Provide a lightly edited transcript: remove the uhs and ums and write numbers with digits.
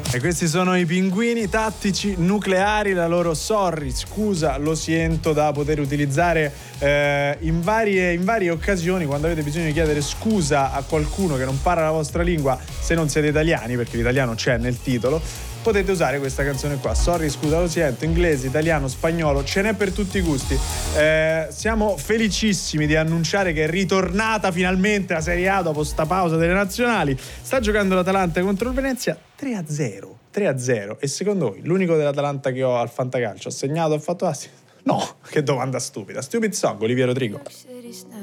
E questi sono i Pinguini Tattici Nucleari, la loro sorry, scusa, lo sento, da poter utilizzare in varie occasioni quando avete bisogno di chiedere scusa a qualcuno che non parla la vostra lingua, se non siete italiani, perché l'italiano c'è nel titolo. Potete usare questa canzone qua, sorry, scusa, lo sento, inglese, italiano, spagnolo, ce n'è per tutti i gusti. Siamo felicissimi di annunciare che è ritornata finalmente la Serie A dopo sta pausa delle nazionali. Sta giocando l'Atalanta contro il Venezia 3-0. E secondo voi l'unico dell'Atalanta che ho al Fantacalcio ha segnato, ha fatto assist? No, che domanda stupida. Stupid Song, Olivia Rodrigo.